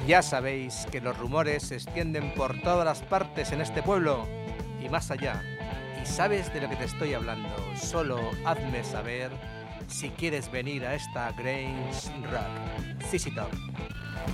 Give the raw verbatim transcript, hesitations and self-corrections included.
Ya sabéis que los rumores se extienden por todas las partes en este pueblo y más allá. Y sabes de lo que te estoy hablando. Solo hazme saber si quieres venir a esta Grange Rock. C C Top.